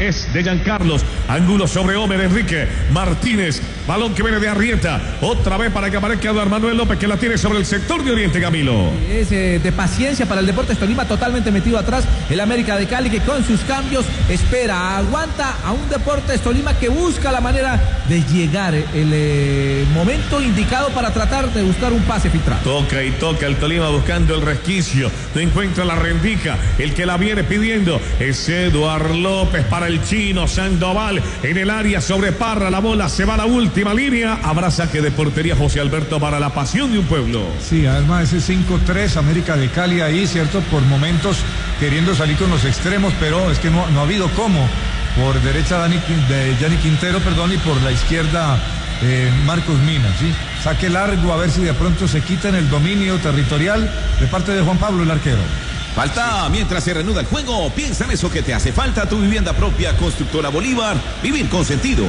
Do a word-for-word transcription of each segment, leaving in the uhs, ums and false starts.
es de Giancarlos. Ángulo sobre Homer Enrique Martínez. Balón que viene de Arrieta. Otra vez para que aparezca Eduardo Manuel López, que la tiene sobre el sector de Oriente, Camilo. Es eh, de paciencia para el Deportes Tolima, totalmente metido atrás el América de Cali, que con sus cambios espera, aguanta a un Deportes Tolima que busca la manera de llegar el eh, momento indicado para tratar de buscar un pase filtrado. Toca y toca el Tolima buscando el resquicio. No encuentra la rendija. El que la viene pidiendo es Eduardo López para el chino Sandoval en el área sobre Parra. La bola se va a la última línea. Habrá saque de portería, José Alberto, para la pasión de un pueblo. Sí, además ese cinco tres América de Cali ahí, cierto, por momentos queriendo salir con los extremos, pero es que no, no ha habido cómo. Por derecha Dani, de Gianni Quintero, perdón, y por la izquierda eh, Marcos Mina, ¿sí? Saque largo, a ver si de pronto se quitan el dominio territorial de parte de Juan Pablo, el arquero. Falta, mientras se reanuda el juego, piensa en eso que te hace falta, tu vivienda propia, Constructora Bolívar, vivir con sentido.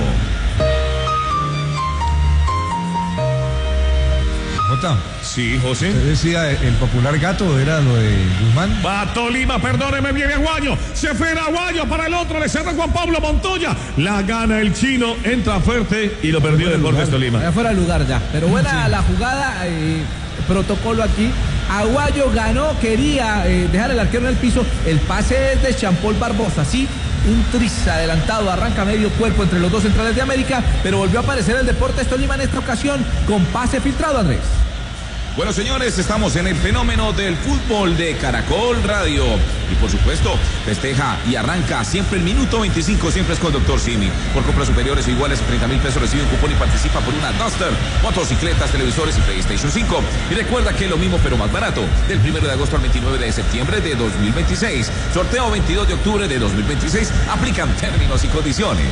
Jota. Sí, José. Usted decía, el popular gato era lo de Guzmán. Va Tolima, perdóneme, viene Aguayo. Se fue Aguayo para el otro, le cerra Juan Pablo Montoya. La gana el chino, entra fuerte y lo perdió el Deportes Tolima. Ya fuera de lugar ya, pero buena sí. La jugada, eh, protocolo aquí. Aguayo ganó, quería eh, dejar el arquero en el piso. El pase es de Champol Barbosa, sí. Un tris adelantado, arranca medio cuerpo entre los dos centrales de América, pero volvió a aparecer el Deportes Tolima en esta ocasión con pase filtrado, Andrés. Bueno, señores, estamos en el fenómeno del fútbol de Caracol Radio. Y por supuesto, festeja y arranca siempre el minuto veinticinco, siempre es con Doctor Simi. Por compras superiores o iguales a treinta mil pesos recibe un cupón y participa por una Duster, motocicletas, televisores y PlayStation cinco. Y recuerda que es lo mismo pero más barato. Del primero de agosto al veintinueve de septiembre de dos mil veintiséis. Sorteo veintidós de octubre de dos mil veintiséis. Aplican términos y condiciones.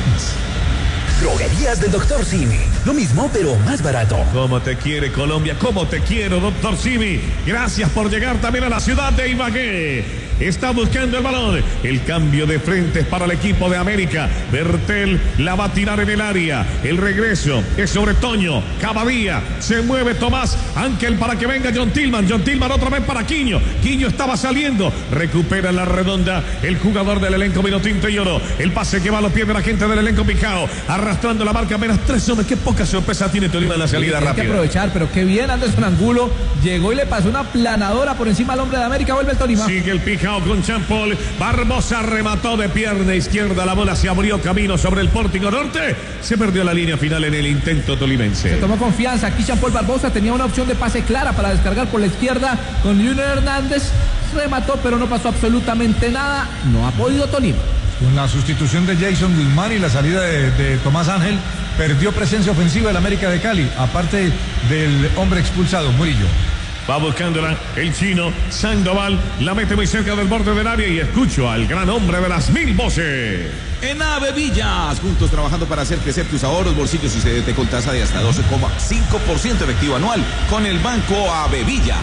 Droguerías del Doctor Simi. Lo mismo, pero más barato. ¿Cómo te quiere Colombia? ¿Cómo te quiero, Doctor Simi? Gracias por llegar también a la ciudad de Ibagué. Está buscando el balón. El cambio de frentes para el equipo de América. Bertel la va a tirar en el área. El regreso es sobre Toño. Cavadía. Se mueve Tomás Ángel para que venga John Tillman. John Tillman otra vez para Quiño. Quiño estaba saliendo. Recupera la redonda el jugador del elenco Vinotinto y Oro. El pase que va a los pies de la gente del elenco Picao. Arrastrando la marca apenas tres hombres. Qué poca sorpresa tiene Tolima en la salida rápida. Hay que aprovechar, pero qué bien Anderson Angulo. Llegó y le pasó una planadora por encima al hombre de América. Vuelve el Tolima. Sigue el Picao con Champol. Barbosa remató de pierna izquierda. La bola se abrió camino sobre el Pórtico Norte. Se perdió la línea final en el intento tolimense. Se tomó confianza. Aquí Champol Barbosa tenía una opción de pase clara para descargar por la izquierda con Junior Hernández. Remató, pero no pasó absolutamente nada. No ha podido Tolima. Con la sustitución de Jason Guzmán y la salida de, de Tomás Ángel, perdió presencia ofensiva el América de Cali, aparte del hombre expulsado, Murillo. Va buscándola el chino Sandoval, la mete muy cerca del borde del área y escucho al gran hombre de las mil voces. En Avevillas, juntos trabajando para hacer crecer tus ahorros, bolsillos y C D T con tasa de hasta doce coma cinco por ciento efectivo anual con el Banco Avevillas.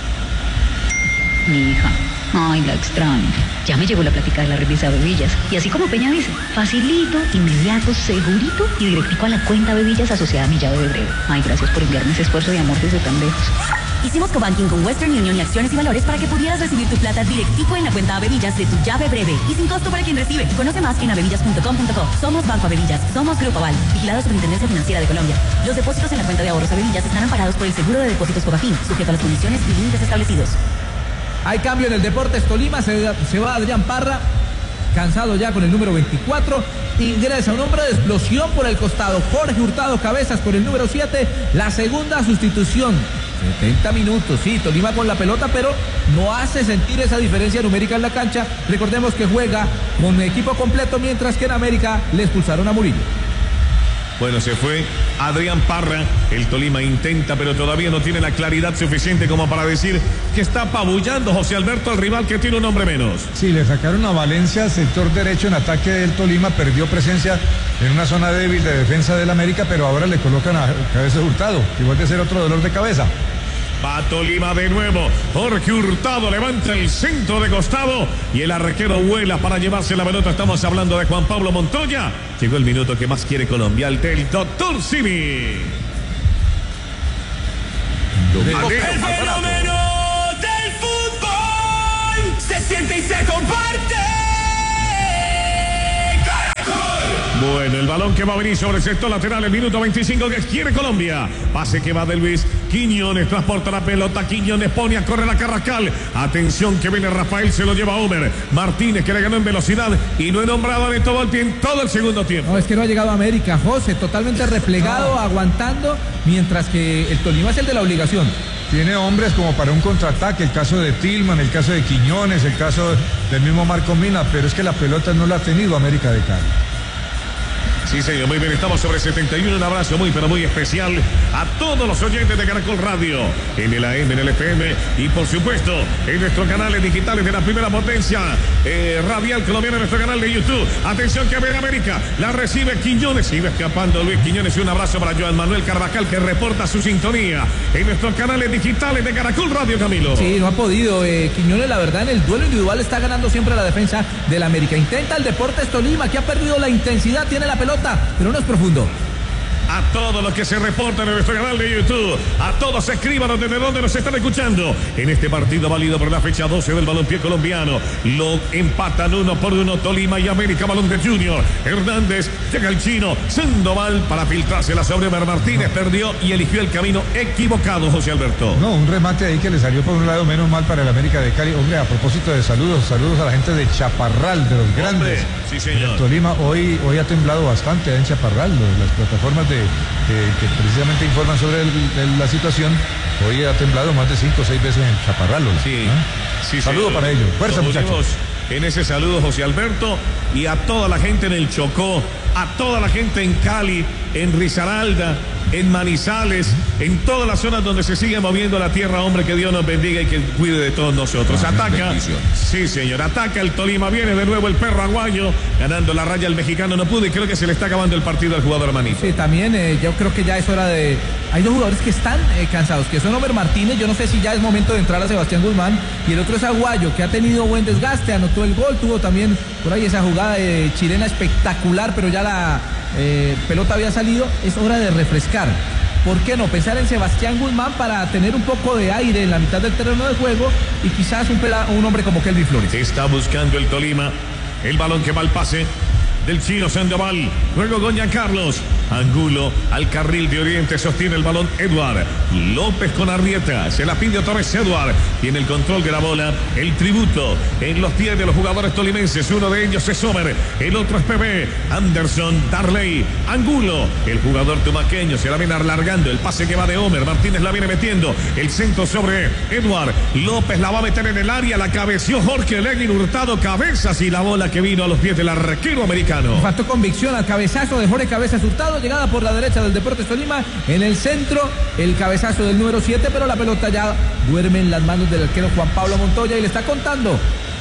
Mi hija, ay, la extraño. Ya me llegó la plática de la revista Bebillas. Y así como Peña dice, facilito, inmediato, segurito y directico a la cuenta Bebillas asociada a mi llave de breve. Ay, gracias por enviarme ese esfuerzo de amor desde tan lejos. Hicimos cobanking con Western Union y acciones y valores para que pudieras recibir tu plata directico en la cuenta Avevillas de tu llave breve y sin costo para quien recibe. Conoce más en avevillas punto com punto co. Somos Banco Avevillas, somos Grupo Aval, vigilados por Intendencia Financiera de Colombia. Los depósitos en la cuenta de ahorros Avevillas están amparados por el seguro de depósitos Cobafin, sujeto a las condiciones y límites establecidos. Hay cambio en el Deportes Tolima, se, se va Adrián Parra, cansado ya con el número veinticuatro, ingresa un hombre de explosión por el costado, Jorge Hurtado Cabezas con el número siete, la segunda sustitución, setenta minutos, sí, Tolima con la pelota, pero no hace sentir esa diferencia numérica en la cancha. Recordemos que juega con equipo completo, mientras que en América le expulsaron a Murillo. Bueno, se fue Adrián Parra. El Tolima intenta, pero todavía no tiene la claridad suficiente como para decir que está apabullando José Alberto al rival que tiene un hombre menos. Sí, le sacaron a Valencia, sector derecho en ataque del Tolima, perdió presencia en una zona débil de defensa del América, pero ahora le colocan a Cabeza Hurtado, que vuelve a ser otro dolor de cabeza. Va Tolima de nuevo. Jorge Hurtado levanta el centro de costado y el arquero vuela para llevarse la pelota. Estamos hablando de Juan Pablo Montoya. Llegó el minuto que más quiere Colombia, el del Doctor Simi. El fenómeno del fútbol se siente y se comparte. Bueno, el balón que va a venir sobre el sector lateral, el minuto veinticinco que quiere Colombia. Pase que va de Luis Quiñones, transporta la pelota, Quiñones pone a correr a Carrascal. Atención que viene Rafael, se lo lleva a Homer. Martínez que le ganó en velocidad y no he nombrado a Neto Volpi en todo el segundo tiempo. No, es que no ha llegado a América, José, totalmente replegado, no. aguantando, mientras que el Tolima es el de la obligación. Tiene hombres como para un contraataque, el caso de Tillman, el caso de Quiñones, el caso del mismo Marco Mina, pero es que la pelota no la ha tenido América de Cali. Sí, señor, muy bien, estamos sobre setenta y uno, un abrazo muy, pero muy especial a todos los oyentes de Caracol Radio, en el A M, en el F M y por supuesto en nuestros canales digitales de la primera potencia eh, radial colombiana, en nuestro canal de YouTube. Atención que viene América, la recibe Quiñones, iba escapando Luis Quiñones y un abrazo para Joan Manuel Carvajal que reporta su sintonía en nuestros canales digitales de Caracol Radio, Camilo. Sí, no ha podido, eh, Quiñones la verdad en el duelo individual está ganando siempre la defensa del América. Intenta el Deportes Tolima que ha perdido la intensidad, tiene la pelota, pero no es profundo. A todos los que se reportan en nuestro canal de YouTube, a todos escríbanos desde donde nos están escuchando en este partido válido por la fecha doce del balompié colombiano. Lo empatan uno por uno Tolima y América. Balón de Junior Hernández, llega el chino Sandoval para filtrársela sobre Omer Martínez, perdió y eligió el camino equivocado, José Alberto. No, un remate ahí que le salió por un lado, menos mal para el América de Cali. Hombre, a propósito de saludos, saludos a la gente de Chaparral, de los grandes. Hombre, sí, señor. El Tolima hoy, hoy ha temblado bastante en Chaparral, las plataformas de Que, que precisamente informan sobre el, el, la situación. Hoy ha temblado más de cinco o seis veces en Chaparral. Sí, ¿no? sí, saludo sí, para ellos. Fuerza, muchachos. En ese saludo, José Alberto, y a toda la gente en el Chocó, a toda la gente en Cali, en Risaralda, en Manizales, en todas las zonas donde se sigue moviendo la tierra, hombre, que Dios nos bendiga y que cuide de todos nosotros. Ah, ataca, bendición. Sí, señor, ataca el Tolima, viene de nuevo el perro aguayo, ganando la raya el mexicano, no pudo y creo que se le está acabando el partido al jugador Manito. Sí, también eh, yo creo que ya es hora de... Hay dos jugadores que están eh, cansados, que son Omer Martínez, yo no sé si ya es momento de entrar a Sebastián Guzmán, y el otro es Aguayo, que ha tenido buen desgaste, anotó el gol, tuvo también por ahí esa jugada de chilena espectacular, pero ya la eh, pelota había salido, es hora de refrescar. ¿Por qué no? Pensar en Sebastián Guzmán para tener un poco de aire en la mitad del terreno de juego y quizás un, pela, un hombre como Kelvin Flores. Está buscando el Tolima, el balón que va al pase del chino Sandoval, luego Goña Carlos, Angulo al carril de Oriente, sostiene el balón Eduard López con Arrieta, se la pide otra vez Eduard, tiene el control de la bola, el tributo en los pies de los jugadores tolimenses, uno de ellos es Homer, el otro es P B, Anderson, Darley, Angulo, el jugador tumaqueño se la viene alargando, el pase que va de Homer, Martínez la viene metiendo, el centro sobre Eduard López la va a meter en el área, la cabeció Jorge Leguín Hurtado, cabezas y la bola que vino a los pies del arquero americano. Faltó convicción al cabezazo de Jorge Cabezas Hurtado, llegada por la derecha del Deportes Tolima, en el centro el cabezazo del número siete, pero la pelota ya duerme en las manos del arquero Juan Pablo Montoya y le está contando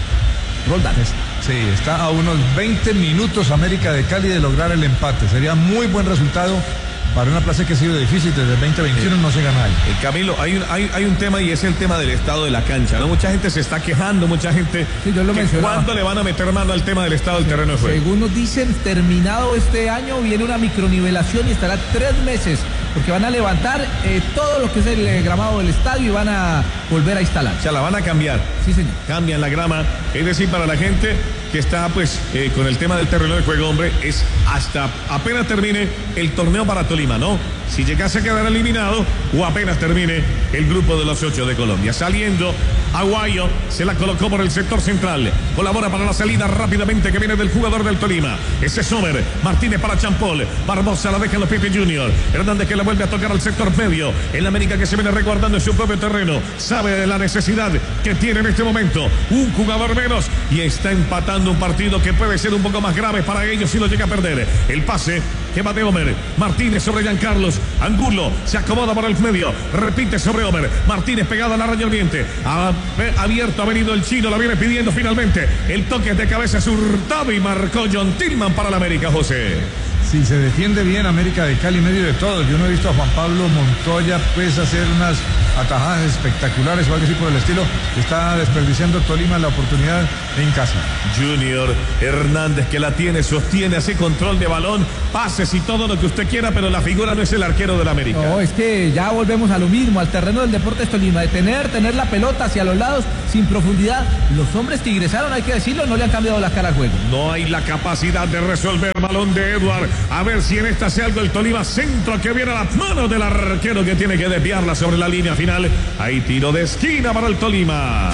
Roldán. Sí, está a unos veinte minutos América de Cali de lograr el empate, sería muy buen resultado para una plaza que ha sido difícil desde el veinte veintiuno, no se gana ahí. Eh, Camilo, hay un, hay, hay un tema y es el tema del estado de la cancha, ¿no? Mucha gente se está quejando, mucha gente... Sí, yo lo mencionaba. ¿Cuándo le van a meter mano al tema del estado del terreno de juego? Según nos dicen, terminado este año, viene una micronivelación y estará tres meses, porque van a levantar eh, todo lo que es el eh, gramado del estadio y van a volver a instalar. O sea, la van a cambiar. Sí, señor. Cambian la grama, es decir, para la gente que está pues eh, con el tema del terreno de juego, hombre, es hasta apenas termine el torneo para Tolima, ¿no? Si llegase a quedar eliminado o apenas termine el grupo de los ocho de Colombia. Saliendo, Aguayo se la colocó por el sector central. Colabora para la salida rápidamente que viene del jugador del Tolima. Ese es Homer. Martínez para Champol. Barbosa la deja en los Pipe Junior. Hernández que la vuelve a tocar al sector medio. En la América que se viene resguardando en su propio terreno. Sabe de la necesidad que tiene en este momento. Un jugador menos y está empatando un partido que puede ser un poco más grave para ellos si lo llega a perder. El pase que va de Homer. Martínez sobre Giancarlos. Angulo se acomoda por el medio. Repite sobre Homer. Martínez pegado a la raya al viento. Ha abierto, ha venido el chino. La viene pidiendo finalmente. El toque de cabeza es Hurtado y marcó John Tillman para la América, José. si se defiende bien América de Cali en medio de todo. Yo no he visto a Juan Pablo Montoya pues hacer unas atajadas espectaculares o algo así por el estilo. Está desperdiciando Tolima la oportunidad en casa. Junior Hernández, que la tiene, sostiene, hace control de balón, pases y todo lo que usted quiera, pero la figura no es el arquero del América. No, es que ya volvemos a lo mismo, al terreno del Deportes Tolima, de tener, tener la pelota hacia los lados sin profundidad. Los hombres que ingresaron, hay que decirlo, no le han cambiado la cara al juego. No hay la capacidad de resolver. Balón de Edward, a ver si en esta hace algo el Tolima. Centro que viene a las manos del arquero, que tiene que desviarla sobre la línea final. Hay tiro de esquina para el Tolima.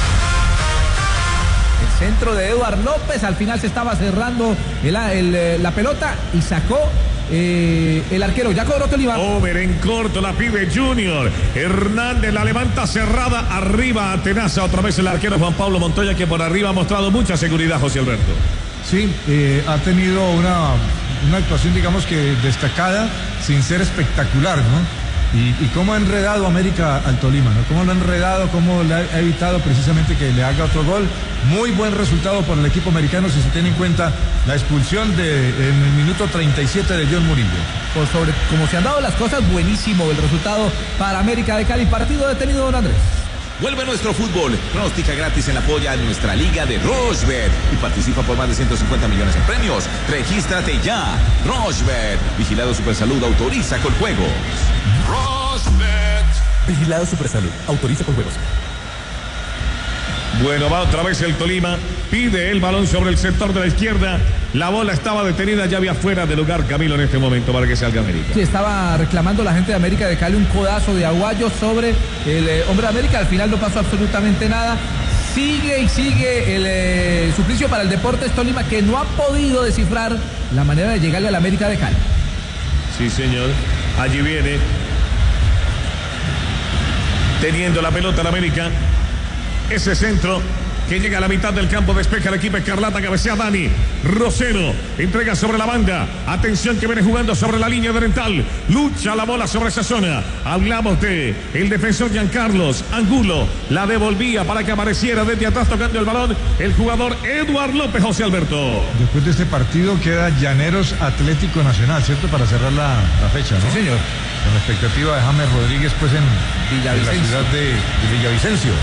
El centro de Edward López, al final se estaba cerrando el, el, la pelota y sacó eh, el arquero. Ya cobró Tolima. Over en corto, la pide Junior Hernández, la levanta cerrada, arriba atenaza otra vez el arquero Juan Pablo Montoya, que por arriba ha mostrado mucha seguridad, José Alberto. Sí, eh, ha tenido una, una actuación, digamos que destacada, sin ser espectacular, ¿no? Y, y cómo ha enredado América al Tolima, ¿no? Cómo lo ha enredado, cómo le ha evitado precisamente que le haga otro gol. Muy buen resultado por el equipo americano, si se tiene en cuenta la expulsión de, en el minuto treinta y siete de John Murillo. Por sobre cómo se han dado las cosas, buenísimo el resultado para América de Cali. Partido detenido, don Andrés. Vuelve nuestro fútbol. Pronostica gratis en la polla en nuestra liga de Rochebet y participa por más de ciento cincuenta millones en premios. Regístrate ya. Rochebet. Vigilado Supersalud. Autoriza con juegos. Rochebet. Vigilado Supersalud. Autoriza con juegos. Bueno, va otra vez el Tolima, pide el balón sobre el sector de la izquierda. La bola estaba detenida, ya había fuera de lugar Camilo en este momento para que salga América. Sí, estaba reclamando la gente de América de Cali un codazo de Aguayo sobre el eh, hombre de América. Al final no pasó absolutamente nada. Sigue y sigue el eh, suplicio para el Deportes Tolima, que no ha podido descifrar la manera de llegarle a la América de Cali. Sí, señor. Allí viene, teniendo la pelota la América. Ese centro que llega a la mitad del campo, despeja el equipo escarlata, cabecea Dani Rosero, entrega sobre la banda, atención que viene jugando sobre la línea oriental, lucha la bola sobre esa zona. Hablamos de el defensor Giancarlos Angulo, la devolvía para que apareciera desde atrás tocando el balón el jugador Edward López. José Alberto. Después de este partido queda Llaneros Atlético Nacional, ¿cierto? Para cerrar la, la fecha, ¿no? Sí, señor. Con la expectativa de James Rodríguez pues en, en la ciudad de, de Villavicencio.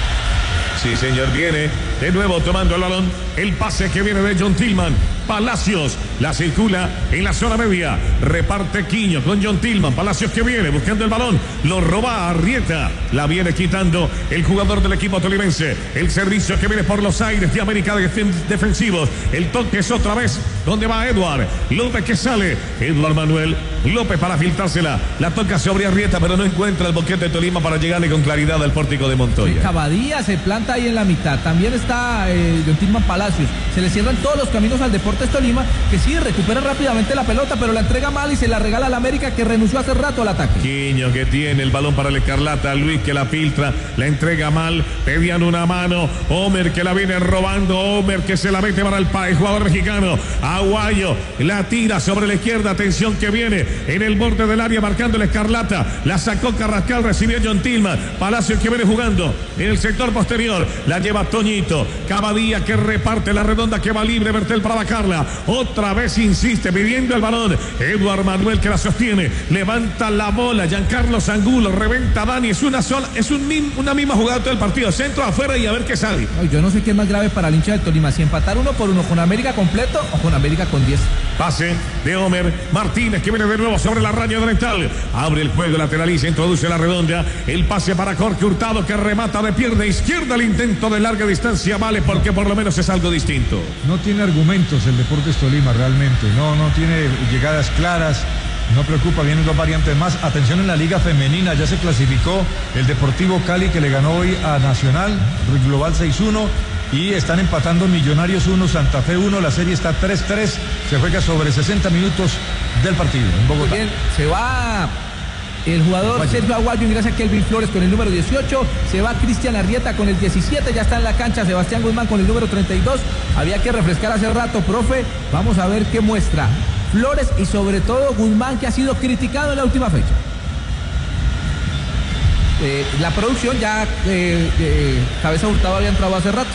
Sí, señor, viene de nuevo tomando el balón. El pase que viene de John Tillman. Palacios la circula en la zona media. Reparte Quiño con John Tillman. Palacios que viene buscando el balón. Lo roba Arrieta. La viene quitando el jugador del equipo tolimense. El servicio que viene por los aires de América de defensivos. El toque es otra vez donde va Edward López, que sale. Edward Manuel López para filtrársela. La toca sobre Arrieta, pero no encuentra el boquete de Tolima para llegarle con claridad al pórtico de Montoya. Cavadía se planta ahí en la mitad. También está eh, John Tillman Palacios. Se le cierran todos los caminos al Deportes Tolima, que sí recupera rápidamente la pelota, pero la entrega mal y se la regala al América, que renunció hace rato al ataque. Quiño, que tiene el balón para el escarlata. Luis, que la filtra, la entrega mal, pedían una mano. Homer, que la viene robando. Homer, que se la mete para el país, jugador mexicano. Aguayo la tira sobre la izquierda. Atención que viene en el borde del área marcando el escarlata. La sacó Carrascal, recibió John Tillman. Palacios que viene jugando en el sector posterior. La lleva Toñito. Cavadía, que reparte la redonda, que va libre. Bertel para bajarla. Otra vez insiste pidiendo el balón. Edward Manuel, que la sostiene. Levanta la bola. Giancarlos Angulo. Reventa Dani. Es una sola, es un, una misma jugada todo el partido. Centro afuera y a ver qué sale. No, yo no sé qué es más grave para el hincha del Tolima. Si empatar uno por uno con América completo o con América con diez. Pase de Homer Martínez, que viene de nuevo sobre la raya oriental. Abre el juego, lateraliza, introduce la redonda. El pase para Jorge Hurtado, que remata de pierna izquierda. El intento de larga distancia vale porque por lo menos es algo distinto. No tiene argumentos el Deportes Tolima realmente. No, no tiene llegadas claras. No preocupa, vienen dos variantes más. Atención en la Liga Femenina, ya se clasificó el Deportivo Cali, que le ganó hoy a Nacional, global seis uno. Y están empatando Millonarios uno, Santa Fe uno. La serie está tres tres. Se juega sobre sesenta minutos del partido en Bogotá. Muy bien, se va el jugador Aguayo. Sergio Aguayo, ingresa Kelvin Flores con el número dieciocho. Se va Cristian Arrieta con el diecisiete. Ya está en la cancha Sebastián Guzmán con el número treinta y dos. Había que refrescar hace rato, profe. Vamos a ver qué muestra Flores y sobre todo Guzmán, que ha sido criticado en la última fecha. Eh, la producción ya, eh, eh, Cabeza Hurtado había entrado hace rato.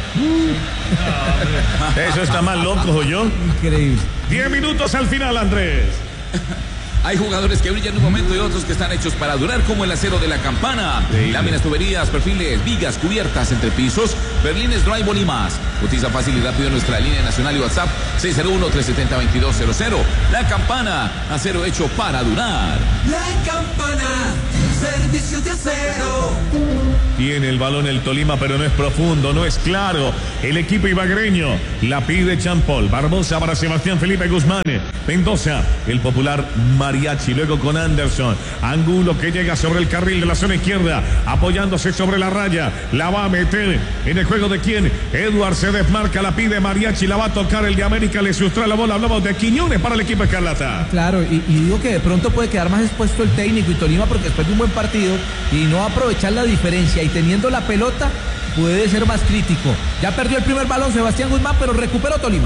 Eso está más loco, yo. Increíble. Diez minutos al final, Andrés. Hay jugadores que brillan en un momento y otros que están hechos para durar, como el acero de la campana. Láminas, tuberías, perfiles, vigas, cubiertas, entrepisos, berlines, drywall y más. Cotiza fácil y rápido en nuestra línea nacional y WhatsApp seis cero uno, tres siete cero, dos dos cero cero. La Campana, acero hecho para durar. La Campana, servicio de acero. Tiene el balón el Tolima, pero no es profundo, no es claro. El equipo ibagreño la pide Champol. Barbosa para Sebastián Felipe Guzmán. Mendoza, el popular Mariachi. Luego con Anderson. Angulo que llega sobre el carril de la zona izquierda, apoyándose sobre la raya. La va a meter en el juego de quién. Edward se desmarca, la pide Mariachi. La va a tocar el de América. Le sustrae la bola. Hablamos de Quiñones para el equipo escarlata. Claro, y, y digo que de pronto puede quedar más expuesto el técnico y Tolima, porque después de un buen partido y no aprovechar la diferencia y teniendo la pelota puede ser más crítico. Ya perdió el primer balón Sebastián Guzmán, pero recuperó Tolima.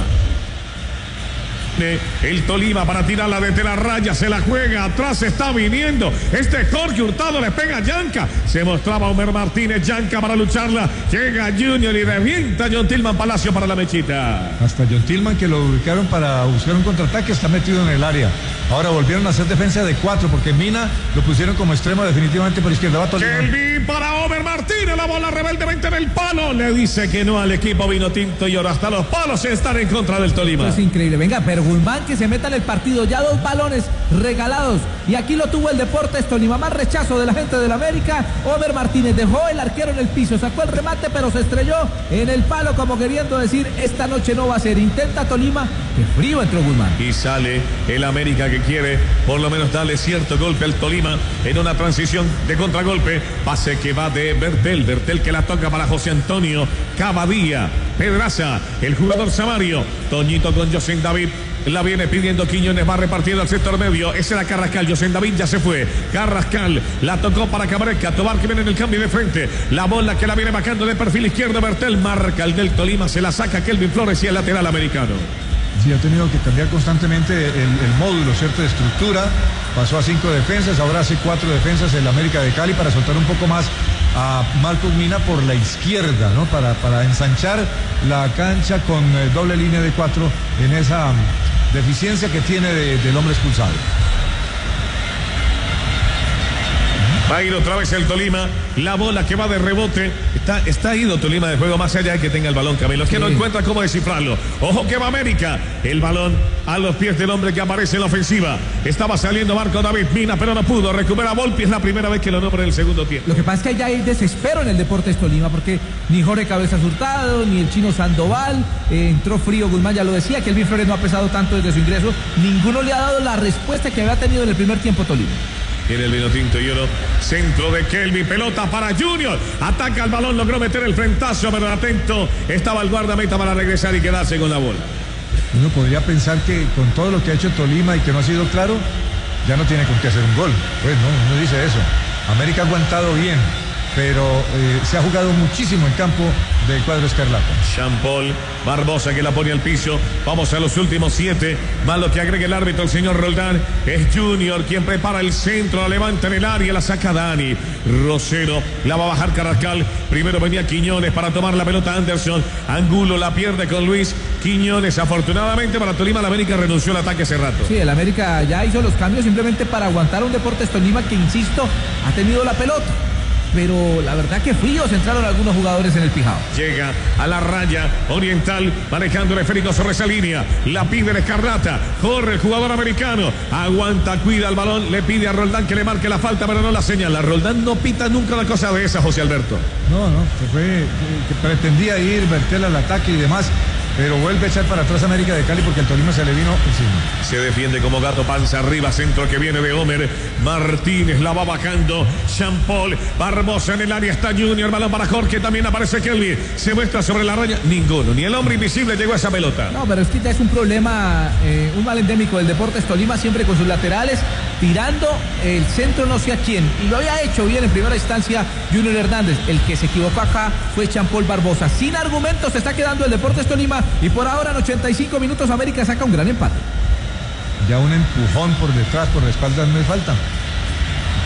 El Tolima para tirarla desde la raya, se la juega, atrás está viniendo este Jorge Hurtado, le pega a Yanka, se mostraba Homer Martínez, Yanka para lucharla, llega Junior y revienta John Tillman Palacio para la mechita. Hasta John Tillman, que lo ubicaron para buscar un contraataque, está metido en el área. Ahora volvieron a hacer defensa de cuatro, porque Mina lo pusieron como extremo definitivamente por izquierda. Va Tolima. Kelvin para Homer Martínez, la bola rebeldemente en el palo, le dice que no al equipo vino tinto y ahora hasta los palos están en contra del Tolima. Esto es increíble, venga, pero Guzmán que se meta en el partido, ya dos balones regalados y aquí lo tuvo el Deportes Tolima, más rechazo de la gente del América. Homer Martínez dejó el arquero en el piso, sacó el remate pero se estrelló en el palo como queriendo decir esta noche no va a ser, intenta Tolima, que frío entró Guzmán. Y sale el América que quiere por lo menos darle cierto golpe al Tolima en una transición de contragolpe, pase que va de Bertel, Bertel que la toca para José Antonio Cavadía, Pedraza, el jugador Samario, Toñito con José David. La viene pidiendo Quiñones, va repartiendo al sector medio. Ese era Carrascal, José David ya se fue. Carrascal la tocó para Cabareca. Tobar que viene en el cambio de frente. La bola que la viene bajando de perfil izquierdo. Bertel marca el del Tolima. Se la saca Kelvin Flores y el lateral americano. Sí, ha tenido que cambiar constantemente el, el módulo, ¿cierto? De estructura. Pasó a cinco defensas, ahora hace cuatro defensas en la América de Cali para soltar un poco más a Marcos Mina por la izquierda, ¿no? Para, para ensanchar la cancha con eh, doble línea de cuatro en esa deficiencia que tiene de, del hombre expulsado. Va a ir otra vez el Tolima, la bola que va de rebote, está, está ido Tolima de juego más allá de que tenga el balón, Camilo, es que sí. No encuentra cómo descifrarlo. Ojo que va América, el balón a los pies del hombre que aparece en la ofensiva. Estaba saliendo Marco David Mina, pero no pudo, recupera Volpi, es la primera vez que lo nombra en el segundo tiempo. Lo que pasa es que ya hay desespero en el Deportes Tolima, porque ni Jorge Cabezas Hurtado, ni el chino Sandoval, eh, entró frío Guzmán, ya lo decía, que Kelvin Flores no ha pesado tanto desde su ingreso, ninguno le ha dado la respuesta que había tenido en el primer tiempo Tolima. Tiene el vino tinto y oro. Centro de Kelvin. Pelota para Junior. Ataca el balón. Logró meter el frentazo, pero atento estaba el guardameta para regresar y quedarse con la bola. Uno podría pensar que con todo lo que ha hecho Tolima y que no ha sido claro, ya no tiene con qué hacer un gol. Pues no, uno dice eso. América ha aguantado bien, pero eh, se ha jugado muchísimo en campo del cuadro escarlata. Champol, Barbosa que la pone al piso. Vamos a los últimos siete. Más lo que agrega el árbitro, el señor Roldán. Es Junior quien prepara el centro, la levanta en el área, la saca Dani. Rosero, la va a bajar Carrascal. Primero venía Quiñones para tomar la pelota Anderson. Angulo la pierde con Luis Quiñones. Afortunadamente para Tolima, la América renunció al ataque hace rato. Sí, el América ya hizo los cambios simplemente para aguantar un Deportes Tolima que, insisto, ha tenido la pelota. Pero la verdad que fríos entraron algunos jugadores en el pijao. Llega a la raya Oriental, manejando el esférico sobre esa línea. La pide el escarlata. Corre el jugador americano. Aguanta, cuida el balón. Le pide a Roldán que le marque la falta, pero no la señala. Roldán no pita nunca una cosa de esa, José Alberto. No, no, que fue que pretendía ir Bertel al ataque y demás. Pero vuelve a echar para atrás América de Cali porque el Tolima se le vino encima. Se defiende como gato, panza arriba, centro que viene de Homer Martínez, la va bajando Champol, Barbosa en el área, está Junior, balón para Jorge, también aparece Kelvin, se muestra sobre la raya, ninguno, ni el hombre invisible llegó a esa pelota. No, pero es que ya es un problema, eh, un mal endémico del Deportes Tolima, siempre con sus laterales, tirando el centro no sé a quién, y lo había hecho bien en primera instancia Junior Hernández. El que se equivocó acá fue Champol Barbosa. Sin argumentos se está quedando el Deportes Tolima. Y por ahora en ochenta y cinco minutos América saca un gran empate. Ya un empujón por detrás, por la espalda no le falta.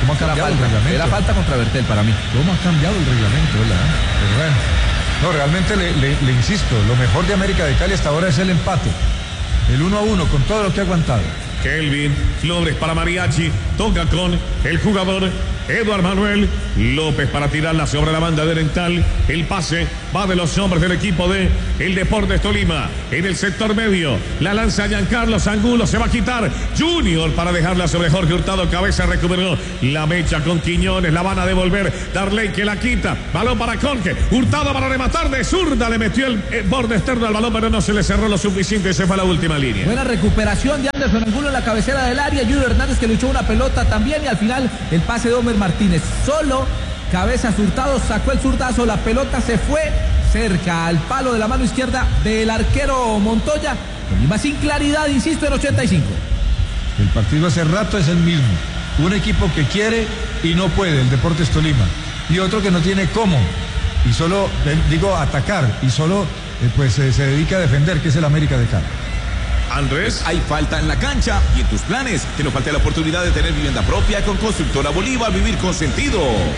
¿Cómo ha cambiado falta, el reglamento? Era falta contra Bertel para mí. ¿Cómo ha cambiado el reglamento? ¿Verdad? Pero bueno, no, realmente le, le, le insisto, lo mejor de América de Cali hasta ahora es el empate. El uno a uno con todo lo que ha aguantado. Kelvin Flores para Mariachi, toca con el jugador Eduard Manuel López para tirarla sobre la banda de Dental. El pase va de los hombres del equipo de el Deportes Tolima. En el sector medio, la lanza Giancarlos Angulo, se va a quitar Junior para dejarla sobre Jorge Hurtado. Cabeza recuperó la mecha con Quiñones, la van a devolver. Darley que la quita, balón para Jorge Hurtado para rematar de zurda, le metió el, el borde externo al balón, pero no se le cerró lo suficiente y se fue a la última línea. Buena recuperación de Anderson Angulo en la cabecera del área. Junior Hernández que luchó una pelota también, y al final el pase de Homer Martínez. Solo Cabezas Hurtado sacó el zurdazo, la pelota se fue cerca al palo de la mano izquierda del arquero Montoya. Tolima sin claridad, insisto, en ochenta y cinco. El partido hace rato es el mismo. Un equipo que quiere y no puede, el Deportes Tolima. Y otro que no tiene cómo. Y solo, digo, atacar. Y solo, eh, pues, eh, se dedica a defender, que es el América de Cali. Andrés, hay falta en la cancha y en tus planes. Que no falte la oportunidad de tener vivienda propia con Constructora Bolívar. Vivir con sentido.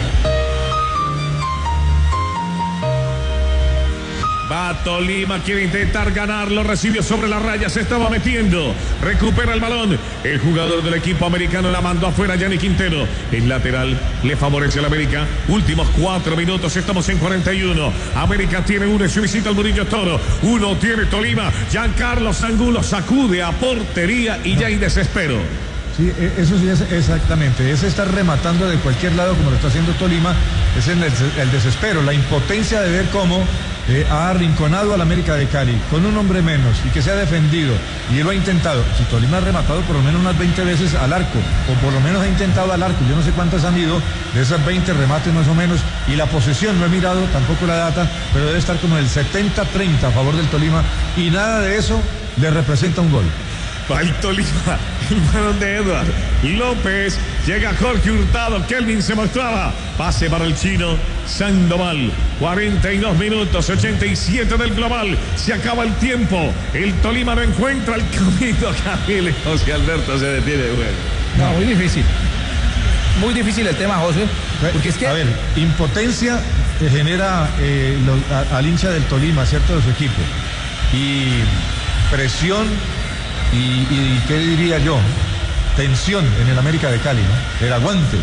Va Tolima, quiere intentar ganarlo, recibió sobre la raya, se estaba metiendo, recupera el balón, el jugador del equipo americano la mandó afuera, Gianni Quintero, el lateral le favorece al América, últimos cuatro minutos, estamos en cuarenta y uno, América tiene uno en su visita al Murillo Toro, uno tiene Tolima, Giancarlos Angulo sacude a portería y ya hay desespero. Sí, eso sí es exactamente, es estar rematando de cualquier lado como lo está haciendo Tolima, es el, el desespero, la impotencia de ver cómo eh, ha arrinconado al América de Cali con un hombre menos y que se ha defendido y él lo ha intentado. Si Tolima ha rematado por lo menos unas veinte veces al arco, o por lo menos ha intentado al arco, yo no sé cuántas han ido de esas veinte remates más o menos, y la posesión no he mirado tampoco la data, pero debe estar como el setenta treinta a favor del Tolima y nada de eso le representa un gol. Va el Tolima, el balón de Eduard López, llega Jorge Hurtado, Kelvin se mostraba, pase para el chino Sandoval, cuarenta y dos minutos, ochenta y siete del global, se acaba el tiempo, el Tolima no encuentra el camino, Camilo José Alberto se detiene de juego. No, muy difícil, muy difícil el tema, José, porque es que... A ver, impotencia que genera eh, lo, a, al hincha del Tolima, ¿cierto?, de su equipo, y presión. Y, y qué diría yo, tensión en el América de Cali, ¿no? El aguante.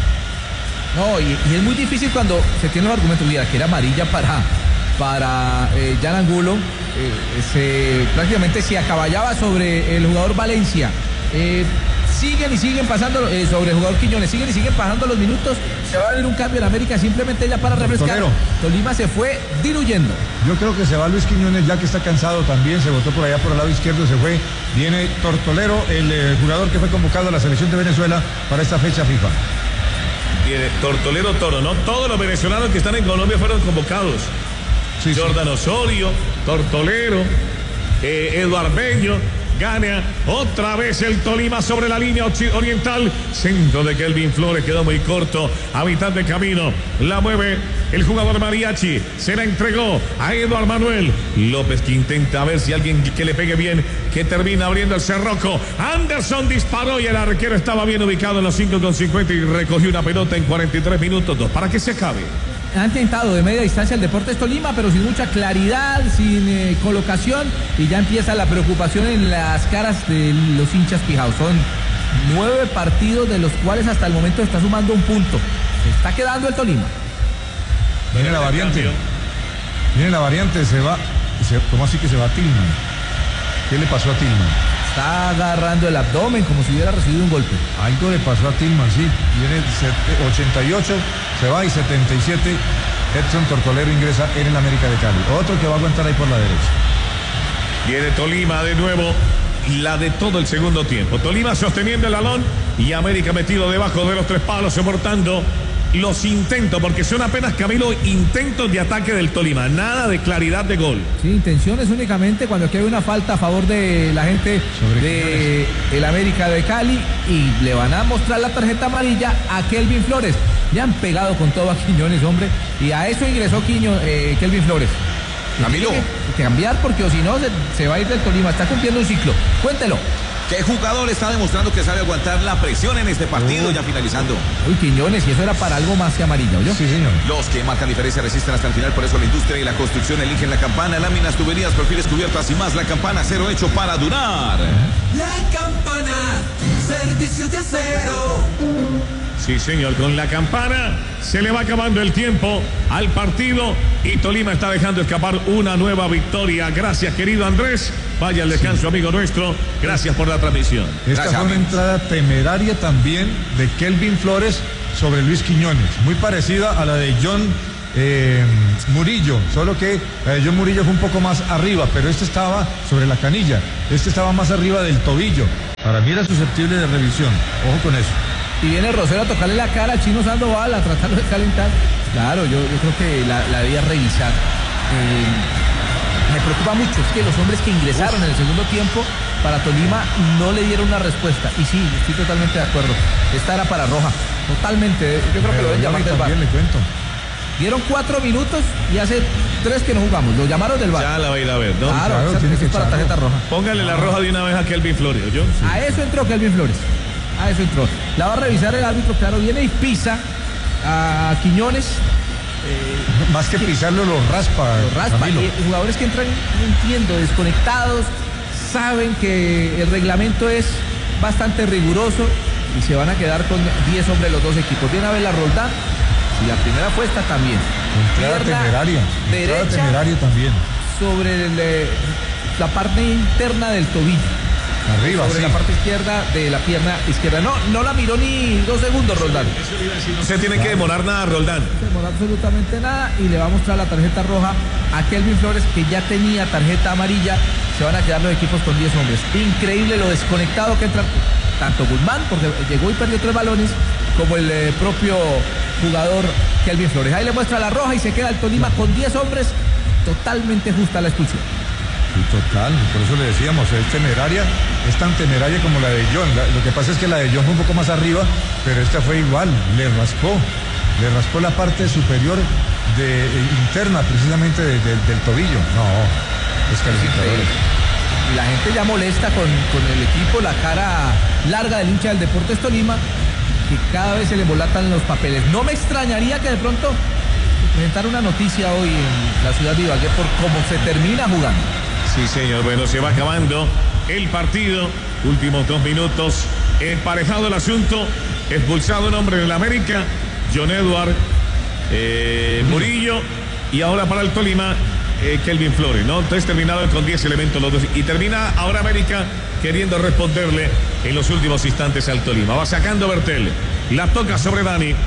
No, y, y es muy difícil cuando se tienen los argumentos, mira, que era amarilla para, para eh, Jan Angulo, eh, se, prácticamente se acaballaba sobre el jugador Valencia. Eh, siguen y siguen pasando eh, sobre el jugador Quiñones, siguen y siguen pasando los minutos, se va a ver un cambio en América simplemente ya para refrescar. Tortolero. Tolima se fue diluyendo. Yo creo que se va Luis Quiñones ya que está cansado también, se botó por allá por el lado izquierdo, se fue. Viene Tortolero, el eh, jugador que fue convocado a la selección de Venezuela para esta fecha FIFA. Viene Tortolero Toro, ¿no? Todos los venezolanos que están en Colombia fueron convocados. Sí, Jordan sí. Osorio, Tortolero, eh, Eduard Beño. Gana otra vez el Tolima sobre la línea oriental. Centro de Kelvin Flores quedó muy corto. A mitad de camino la mueve el jugador Mariachi. Se la entregó a Eduard Manuel López, que intenta a ver si alguien que le pegue bien, que termina abriendo el cerroco. Anderson disparó y el arquero estaba bien ubicado en los cinco con cincuenta y recogió una pelota en cuarenta y tres minutos. Dos para que se acabe. Han tentado de media distancia el Deportes Tolima, pero sin mucha claridad, sin eh, colocación, y ya empieza la preocupación en las caras de los hinchas pijados. Son nueve partidos de los cuales hasta el momento está sumando un punto. Se está quedando el Tolima. Viene la variante. Viene la variante, se va. Se, ¿Cómo así que se va Tillman? ¿Qué le pasó a Tillman? Está agarrando el abdomen como si hubiera recibido un golpe. Algo le pasó a Tillman, sí. Viene ochenta y ocho, se va, y setenta y siete. Edson Tortolero ingresa en el América de Cali. Otro que va a aguantar ahí por la derecha. Viene Tolima de nuevo, la de todo el segundo tiempo. Tolima sosteniendo el balón y América metido debajo de los tres palos, soportando los intentos, porque son apenas, Camilo, intentos de ataque del Tolima, nada de claridad de gol. Sí, intenciones únicamente cuando aquí hay una falta a favor de la gente de el América de Cali, y le van a mostrar la tarjeta amarilla a Kelvin Flores. Le han pegado con todo a Quiñones, hombre, y a eso ingresó Quiño, eh, Kelvin Flores. Camilo. Tiene que cambiar, porque o si no se, se va a ir del Tolima, está cumpliendo un ciclo. Cuéntelo. ¿Qué jugador está demostrando que sabe aguantar la presión en este partido? Uh. Ya finalizando. Uy, Quiñones, y eso era para algo más que amarilla, ¿oyó? Sí, señor. Los que marcan diferencia resisten hasta el final, por eso la industria y la construcción eligen la campana, láminas, tuberías, perfiles cubiertas y más. La campana, acero hecho para durar. La campana, servicio de acero. Sí, señor, con la campana se le va acabando el tiempo al partido y Tolima está dejando escapar una nueva victoria. Gracias, querido Andrés. Vaya al descanso, sí. Amigo nuestro. Gracias por la transmisión. Esta Gracias, fue una amigos. entrada temeraria también de Kelvin Flores sobre Luis Quiñones, muy parecida a la de John eh, Murillo, solo que la de John Murillo fue un poco más arriba, pero este estaba sobre la canilla, este estaba más arriba del tobillo. Para mí era susceptible de revisión, ojo con eso. Y viene Rosero a tocarle la cara al Chino Sandoval, a tratarlo de calentar. Claro, yo, yo creo que la, la debía revisar. Eh, me preocupa mucho, es que los hombres que ingresaron en el segundo tiempo para Tolima no le dieron una respuesta. Y sí, estoy totalmente de acuerdo. Esta era para Roja, totalmente. Yo creo que lo deben llamar del bar. Le cuento. Dieron cuatro minutos y hace tres que no jugamos. Lo llamaron del bar. Ya la va a ir a ver, ¿no? Claro, claro, esa, tiene esa que es para echarlo. tarjeta roja. Póngale la roja de una vez a Kelvin Flores, ¿yo? Sí. A eso entró Kelvin Flores. A eso entró. La va a revisar el árbitro, claro, viene y pisa a Quiñones. Eh, Más que pisarlo, lo raspa. Lo raspa. Y jugadores que entran, no entiendo, desconectados, saben que el reglamento es bastante riguroso y se van a quedar con diez hombres los dos equipos. Viene a ver la Roldán. Y la primera fue esta también. Entrada temeraria. Entrada derecha temeraria también. Sobre el, eh, la parte interna del tobillo. Arriba, sobre sí. la parte izquierda de la pierna izquierda. No, no la miró ni dos segundos, Roldán. Eso le iba a decir, no se tiene que demorar nada, Roldán. No se demoró absolutamente nada y le va a mostrar la tarjeta roja a Kelvin Flores, que ya tenía tarjeta amarilla. Se van a quedar los equipos con diez hombres. Increíble lo desconectado que entran tanto Guzmán, porque llegó y perdió tres balones, como el eh, propio jugador Kelvin Flores. Ahí le muestra la roja y se queda el Tolima con diez hombres. Totalmente justa la expulsión. Sí, total, por eso le decíamos, es temeraria, es tan temeraria como la de John. La, lo que pasa es que la de John fue un poco más arriba, pero esta fue igual, le raspó, le raspó la parte superior de, interna precisamente de, de, del tobillo. No, descalificadores. Y la gente ya molesta con, con el equipo, la cara larga del hincha del Deportes Tolima, que cada vez se le embolatan los papeles. No me extrañaría que de pronto presentara una noticia hoy en la ciudad de Ibagué por cómo se termina jugando. Sí, señor. Bueno, se va acabando el partido. Últimos dos minutos. Emparejado el asunto. Expulsado un hombre en la América. John Edward eh, Murillo. Y ahora para el Tolima, eh, Kelvin Flores, ¿no? Entonces terminaron con diez elementos los dos. Y termina ahora América queriendo responderle en los últimos instantes al Tolima. Va sacando Bertel. La toca sobre Dani.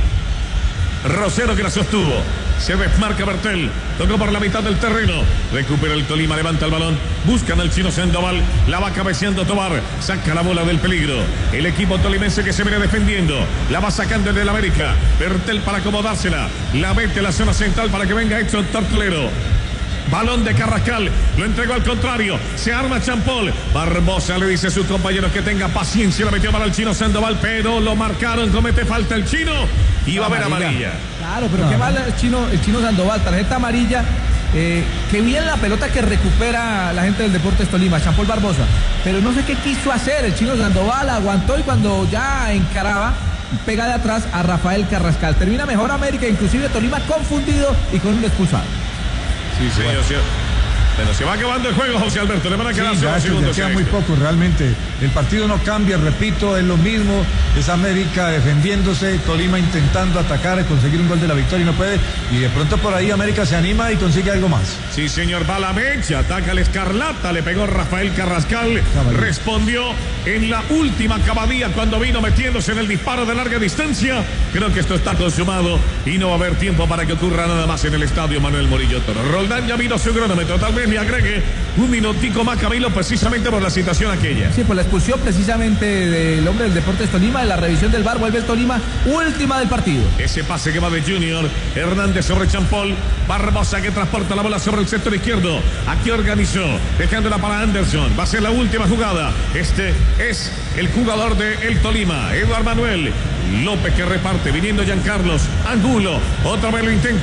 Rosero que la sostuvo. Se desmarca Bertel. Tocó por la mitad del terreno. Recupera el Tolima, levanta el balón. Buscan al Chino Sandoval. La va cabeceando Tobar. Saca la bola del peligro. El equipo tolimense que se viene defendiendo. La va sacando desde el América. Bertel para acomodársela. La mete a la zona central para que venga Edson Tortolero. Balón de Carrascal, lo entregó al contrario, se arma Champol, Barbosa le dice a sus compañeros que tenga paciencia, la metió para el Chino Sandoval, pero lo marcaron, comete falta el Chino y va a haber amarilla. Claro, pero no, qué no. mal el Chino, el Chino Sandoval, tarjeta amarilla, eh, qué bien la pelota que recupera la gente del Deportes Tolima, Champol Barbosa, pero no sé qué quiso hacer, el Chino Sandoval aguantó y cuando ya encaraba, pega de atrás a Rafael Carrascal, termina mejor América, inclusive Tolima confundido y con un expulsado. Sí, señor. Bueno. Bueno, se va acabando el juego, José Alberto. Le van a quedar Sí, ya, segundos. ya queda muy poco realmente. El partido no cambia, repito, es lo mismo. Es América defendiéndose, Tolima intentando atacar, conseguir un gol de la victoria y no puede. Y de pronto por ahí América se anima y consigue algo más. Sí, señor. Va la mecha, ataca el Escarlata, le pegó Rafael Carrascal. Caballero. Respondió en la última cabadía cuando vino metiéndose en el disparo de larga distancia. Creo que esto está consumado y no va a haber tiempo para que ocurra nada más en el estadio Manuel Murillo Toro. Roldán ya vino su cronómetro, tal vez me agregue un minutico más, Camilo, precisamente por la situación aquella. Sí, por la expulsión precisamente del hombre del Deportes Tolima, de la revisión del V A R, vuelve el Tolima, última del partido. Ese pase que va de Junior, Hernández sobre Champol, Barbosa que transporta la bola sobre el sector izquierdo, aquí organizó, dejándola para Anderson, va a ser la última jugada, este es el jugador de el Tolima, Eduardo Manuel López que reparte, viniendo Giancarlos, Angulo, otra vez lo intenta,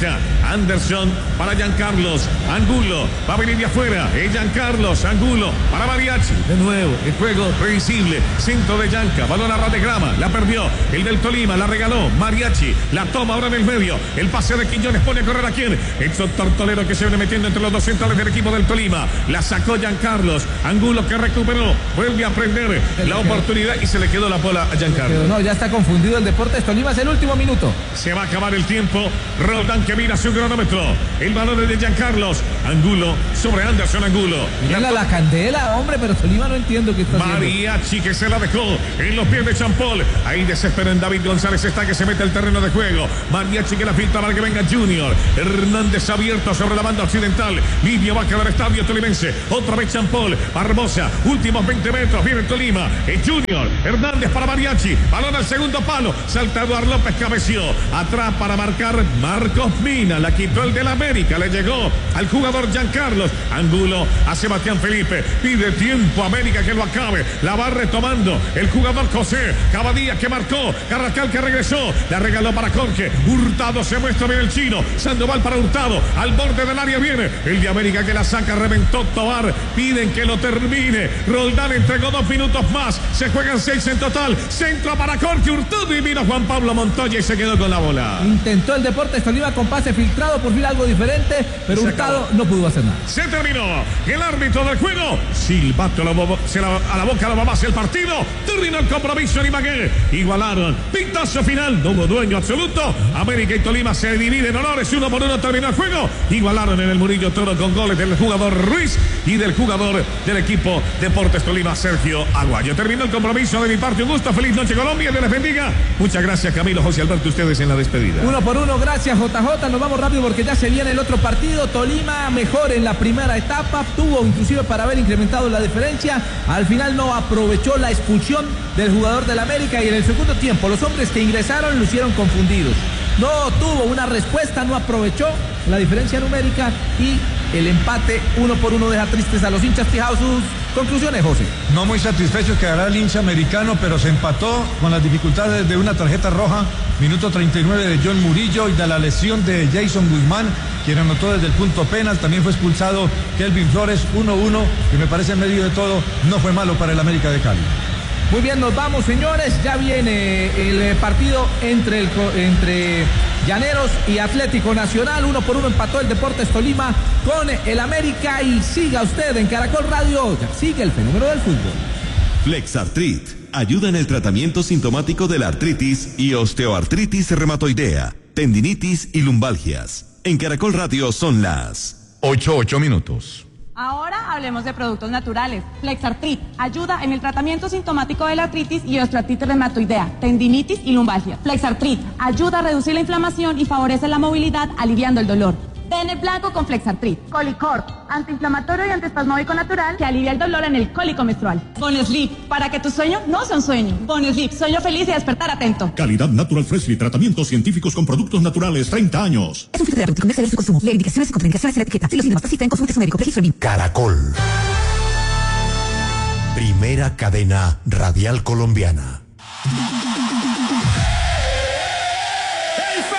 Anderson para Giancarlos. Angulo va a venir de afuera. Es Giancarlos. Angulo para Mariachi. De nuevo, el juego previsible. Centro de Yanca. Balón a ras de grama. La perdió. El del Tolima la regaló. Mariachi la toma ahora en el medio. El pase de Quiñones pone a correr a quién. Edson Tortolero que se viene metiendo entre los dos centrales del equipo del Tolima. La sacó Giancarlos. Angulo que recuperó. Vuelve a prender la oportunidad y se le quedó la bola a Giancarlos. No, ya está confundido el Deportes Tolima. Es el último minuto. Se va a acabar el tiempo. Roldán que mira su cronómetro. El balón es de Giancarlos. Angulo sobre Anderson. Angulo. Mira la, la candela, hombre, pero Tolima no entiendo qué está haciendo. Mariachi que se la dejó en los pies de Champol. Ahí desespera en David González. Está que se mete al terreno de juego. Mariachi que la filtra para que venga Junior. Hernández abierto sobre la banda occidental. Livio va a quedar estadio tolimense. Otra vez Champol. Barbosa. Últimos veinte metros. Viene el Tolima. Es Junior. Hernández para Mariachi. Balón al segundo palo. Salta Eduardo López. Cabeció. Atrás para marcar Marcos Mina. La quitó el del América. Le llegó al jugador Giancarlos. Angulo a Sebastián Felipe. Pide tiempo a América que lo acabe. La va retomando el jugador José Cavadía que marcó. Carrascal que regresó. La regaló para Jorge. Hurtado se muestra bien el chino. Sandoval para Hurtado. Al borde del área viene el de América que la saca. Reventó Tobar. Piden que lo termine. Roldán entregó dos minutos más. Se juegan seis en total. Centro para Jorge Hurtado y vino Juan Pablo Montoya y se quedó con la bola. Intentó el Deportes Tolima con pase filtrado. Por fin algo diferente. Pero se Hurtado acabó. No pudo hacer nada. Se terminó. El árbitro del juego. Silbato a la, se la, a la boca la mamá el partido. Terminó el compromiso en Ibagué. Igualaron. Pitazo final. No hubo dueño absoluto. América y Tolima se dividen honores. Uno por uno terminó el juego. Igualaron en el Murillo Toro con goles del jugador Ruiz y del jugador del equipo Deportes Tolima, Sergio Aguayo. Terminó el compromiso de mi parte. Un gusto. Feliz noche, Colombia. Dios les bendiga. Muchas gracias, Camilo, José Alberto. Ustedes en la despedida. Uno por uno. Gracias, J J. Nos vamos rápido porque ya se viene el otro partido. Tolima mejor en la primera etapa. Tuvo inclusive para haber incrementado la diferencia. Al final no aprovechó la expulsión del jugador del América y en el segundo tiempo los hombres que ingresaron lucieron confundidos. No tuvo una respuesta, no aprovechó la diferencia numérica y el empate uno por uno deja tristes a los hinchas fijados. Sus conclusiones, José. No muy satisfecho quedará el hincha americano, pero se empató con las dificultades de una tarjeta roja, minuto treinta y nueve de John Murillo y de la lesión de Jason Guzmán, quien anotó desde el punto penal. También fue expulsado Kelvin Flores, uno uno, que me parece en medio de todo no fue malo para el América de Cali. Muy bien, nos vamos, señores. Ya viene el partido entre, el, entre Llaneros y Atlético Nacional. Uno por uno empató el Deportes Tolima con el América. Y siga usted en Caracol Radio. Ya sigue el fenómeno del fútbol. Flexartrit ayuda en el tratamiento sintomático de la artritis y osteoartritis reumatoidea, tendinitis y lumbalgias. En Caracol Radio son las ocho, ocho minutos. Ahora hablemos de productos naturales. Flexartrit ayuda en el tratamiento sintomático de la artritis y osteoartritis reumatoidea, tendinitis y lumbalgia. Flexartrit ayuda a reducir la inflamación y favorece la movilidad, aliviando el dolor. Pene blanco con Flexartrit. Colicorp, antiinflamatorio y antiespasmódico natural que alivia el dolor en el cólico menstrual. Bonesleep, para que tu sueño no sea un sueño. Bonesleep, sueño feliz y despertar atento. Calidad Natural Freshly, tratamientos científicos con productos naturales, treinta años. Es un filtro de artículo comercial de su consumo. Leer indicaciones y contraindicaciones en la etiqueta. Si los síntomas persisten, consulte a su médico. Registro B I M. Caracol. Primera cadena radial colombiana.